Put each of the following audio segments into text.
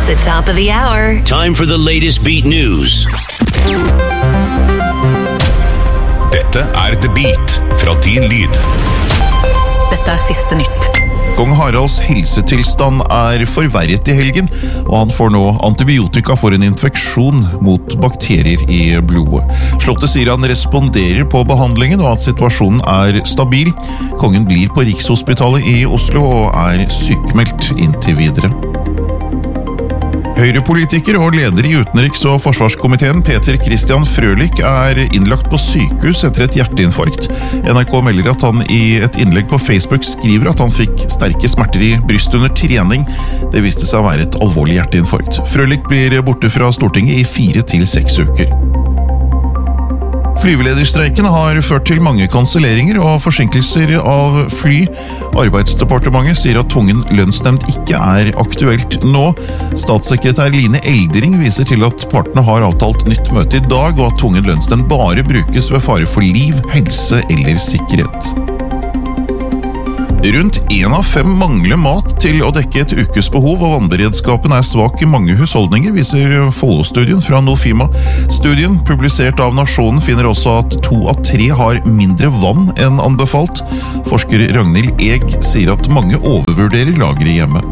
the top of the hour. Time for the latest beat news. Dette The Beat fra Din Lyd. Dette siste nytt. Kong Haralds helsetilstand forverret I helgen, og han får nå antibiotika for en infeksjon mot bakterier I blodet. Slottet sier han responderer på behandlingen og at situasjonen stabil. Kongen blir på Rikshospitalet I Oslo og sykmeldt inntil videre. Høyrepolitiker og leder I utenriks- og forsvarskomiteen Peter Christian Frølich innlagt på sykehus etter et hjerteinfarkt. NRK melder at han I et innlegg på Facebook skriver at han fikk sterke smerter I brystet under trening. Det viste seg å være et alvorlig hjerteinfarkt. Frølich blir borte fra Stortinget I 4 til 6 uker. Flyvelederstreiken har ført til mange kanselleringer og forsinkelser av fly. Arbeidsdepartementet sier at tvungen lønnsnemnd ikke aktuelt nå. Statssekretær Line Eldring viser til at partene har avtalt nytt møte I dag, og at tvungen lønnsnemnd bare brukes ved fare for liv, helse eller sikkerhet. Rundt 1 av 5 mangler mat til å dekke et ukesbehov, og vannberedskapen svak I mange husholdninger, viser Follo-studien fra Nofima. Studien, publisert av Nasjonen, finner også at 2 av 3 har mindre vann enn anbefalt. Forsker Ragnhild Eg sier at mange overvurderer lageret hjemme.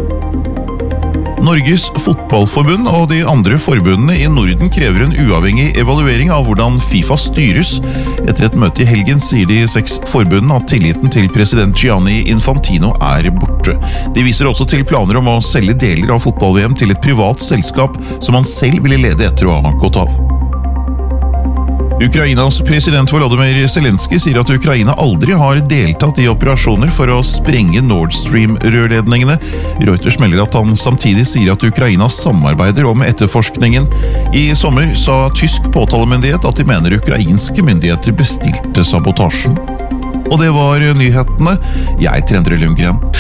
Norges fotballforbund og de andre forbundene I Norden krever en uavhengig evaluering av hvordan FIFA styres. Etter et møte I helgen sier de 6 forbundene at tilliten til president Gianni Infantino borte. De viser også til planer om å selge deler av fotball-VM til et privat selskap som han selv ville lede etter å ha gått av. Ukrainas president Volodymyr Zelensky sier at Ukraina aldri har deltatt I operasjoner for å sprenge Nord Stream-rørledningene. Reuters melder at han samtidig sier at Ukraina samarbeider om etterforskningen. I sommer sa tysk påtalemyndighet at de mener ukrainske myndigheter bestilte sabotasjen. Og det var nyhetene. Jeg Endre Lundgren.